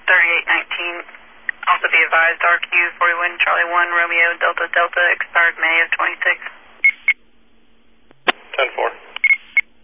3819. Also be advised, RQ 41 Charlie 1 Romeo Delta Delta expired May of 26.